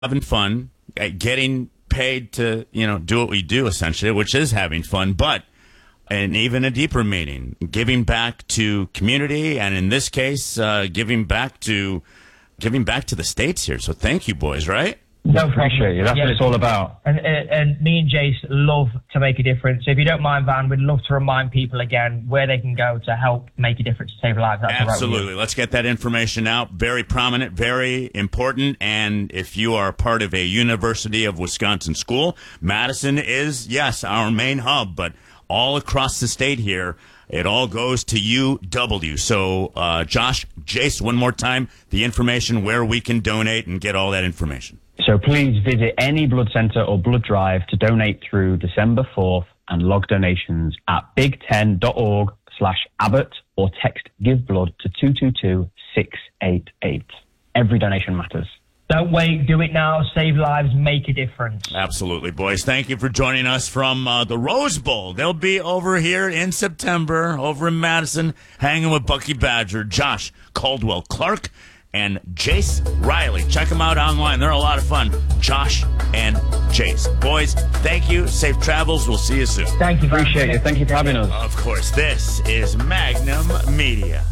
having fun, getting paid to, do what we do essentially, which is having fun, but and even a deeper meaning, giving back to community, and in this case, giving back to the States here. So thank you, boys, right? No, appreciate you. That's what it's all about. And me and Jace love to make a difference. So if you don't mind, Van, we'd love to remind people again where they can go to help make a difference to save lives. That's absolutely. Let's get that information out. Very prominent, very important. And if you are part of a University of Wisconsin school, Madison is, yes, our main hub, but all across the state here, it all goes to UW. So, Josh, Jace, one more time, the information where we can donate and get all that information. So please visit any blood center or blood drive to donate through December 4th and log donations at big10.org/Abbott or text Give Blood to 222688. Every donation matters. Don't wait. Do it now. Save lives. Make a difference. Absolutely, boys. Thank you for joining us from the Rose Bowl. They'll be over here in September, over in Madison, hanging with Bucky Badger, Josh Caldwell Clark, and Jace Riley. Check them out online. They're a lot of fun. Josh and Jace. Boys, thank you. Safe travels. We'll see you soon. Thank you. Appreciate it. Thank you for having us. Of course. This is Magnum Media.